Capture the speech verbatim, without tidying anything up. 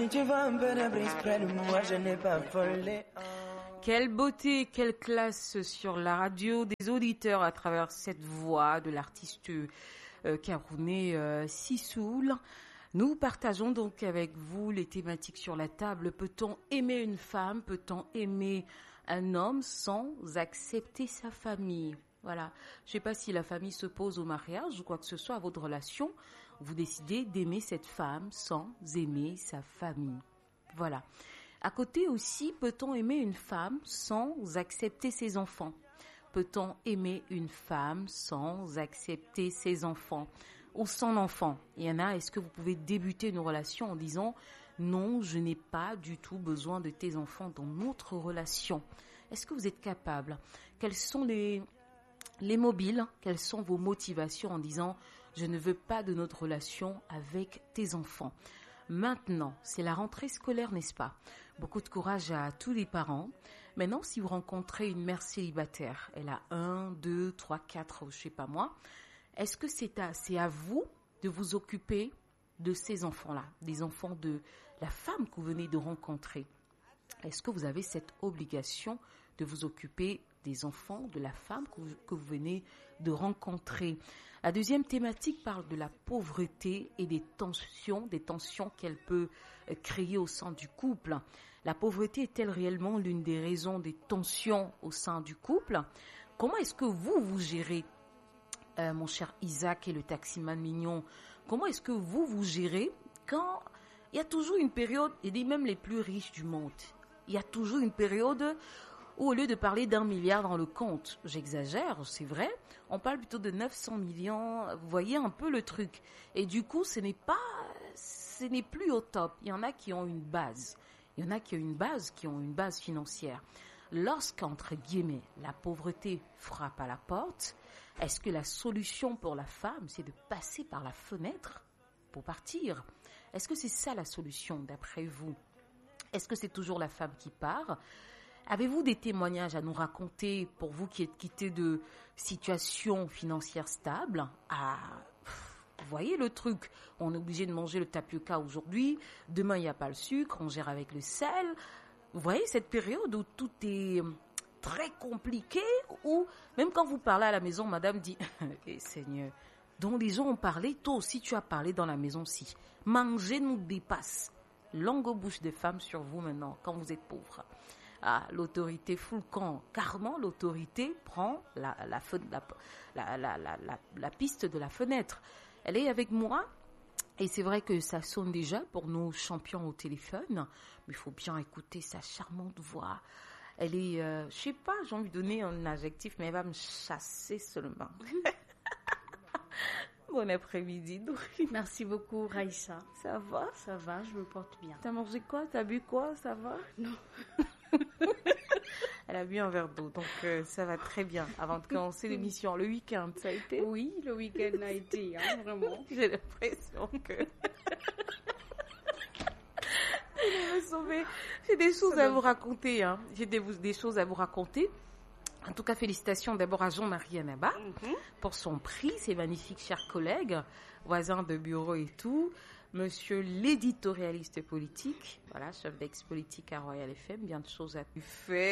Tu vas un peu de brise près de moi, je n'ai pas volé. Quelle beauté, quelle classe sur la radio des auditeurs à travers cette voix de l'artiste euh, camerounais euh, Sissoul. Nous partageons donc avec vous les thématiques sur la table. Peut-on aimer une femme? Peut-on aimer un homme sans accepter sa famille? Voilà. Je ne sais pas si la famille se pose au mariage ou quoi que ce soit à votre relation. Vous décidez d'aimer cette femme sans aimer sa famille. Voilà. À côté aussi, peut-on aimer une femme sans accepter ses enfants? Peut-on aimer une femme sans accepter ses enfants ou son enfant? Il y en a, est-ce que vous pouvez débuter une relation en disant « Non, je n'ai pas du tout besoin de tes enfants dans notre relation ». Est-ce que vous êtes capable? Quels sont les, les mobiles? Quelles sont vos motivations en disant « Je ne veux pas de notre relation avec tes enfants ». Maintenant, c'est la rentrée scolaire, n'est-ce pas? Beaucoup de courage à tous les parents. Maintenant, si vous rencontrez une mère célibataire, elle a un, deux, trois, quatre, je sais pas moi, est-ce que c'est à, c'est à vous de vous occuper de ces enfants-là, des enfants de la femme que vous venez de rencontrer? Est-ce que vous avez cette obligation de vous occuper des enfants de la femme que vous, que vous venez de rencontrer? La deuxième thématique parle de la pauvreté et des tensions, des tensions qu'elle peut créer au sein du couple. La pauvreté est-elle réellement l'une des raisons des tensions au sein du couple? Comment est-ce que vous, vous gérez, euh, mon cher Isaac et le taximan mignon, comment est-ce que vous, vous gérez quand il y a toujours une période, et même les plus riches du monde, il y a toujours une période où au lieu de parler d'un milliard dans le compte, j'exagère, c'est vrai, on parle plutôt de neuf cents millions, vous voyez un peu le truc. Et du coup, ce n'est pas, ce n'est plus au top. Il y en a qui ont une base. Il y en a qui ont une base, qui ont une base financière. Lorsqu'entre guillemets, la pauvreté frappe à la porte, est-ce que la solution pour la femme, c'est de passer par la fenêtre pour partir? Est-ce que c'est ça la solution d'après vous? Est-ce que c'est toujours la femme qui part? Avez-vous des témoignages à nous raconter pour vous qui êtes quittés de situations financières stables? Ah, vous voyez le truc, on est obligé de manger le tapioca aujourd'hui, demain il n'y a pas le sucre, on gère avec le sel. Vous voyez cette période où tout est très compliqué, où même quand vous parlez à la maison, madame dit eh, « Seigneur », dont les gens ont parlé, toi aussi tu as parlé dans la maison aussi. Manger nous dépasse. Longue bouche des femmes sur vous maintenant, quand vous êtes pauvre. Ah, l'autorité fout le camp. Carrément, l'autorité prend la, la, la, la, la, la, la piste de la fenêtre. Elle est avec moi. Et c'est vrai que ça sonne déjà pour nos champions au téléphone. Mais il faut bien écouter sa charmante voix. Elle est, euh, je sais pas, j'ai envie de donner un adjectif, mais elle va me chasser seulement. Bon après-midi, Dorine. Merci beaucoup, Raïssa. Ça va? Ça va, je me porte bien. T'as mangé quoi? T'as bu quoi? Ça va? Non. Elle a bu un verre d'eau, donc euh, ça va très bien. Avant de commencer l'émission, le week-end, ça a été? Oui, le week-end a été, hein, vraiment. J'ai l'impression que... J'ai des choses à vous raconter, hein. J'ai des, des choses à vous raconter. En tout cas, félicitations d'abord à Jean-Marie Anaba mm-hmm. pour son prix, ses magnifiques chers collègues, voisins de bureau et tout. Monsieur l'éditorialiste politique, voilà, chef d'ex-politique à Royal F M, bien de choses à faire.